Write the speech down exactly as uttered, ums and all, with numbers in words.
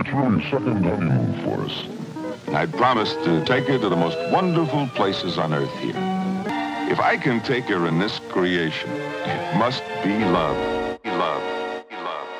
Truman's second honeymoon for us. I'd promised to take her to the most wonderful places on earth here. If I can take her in this creation, it must be love. Love.